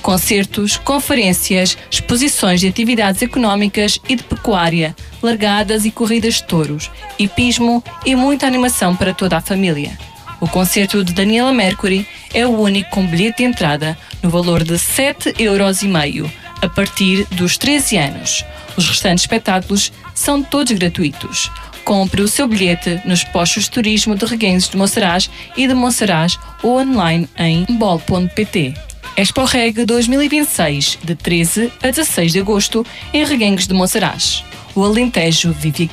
Concertos, conferências, exposições de atividades económicas e de pecuária, largadas e corridas de touros, hipismo e muita animação para toda a família. O concerto de Daniela Mercury é o único com bilhete de entrada no valor de 7,5 € a partir dos 13 anos. Os restantes espetáculos são todos gratuitos. Compre o seu bilhete nos postos de turismo de Reguengos de Monsaraz e de Monsaraz ou online em bol.pt. Expo Reg 2026, de 13 a 16 de agosto, em Reguengos de Monsaraz. O Alentejo vive aqui.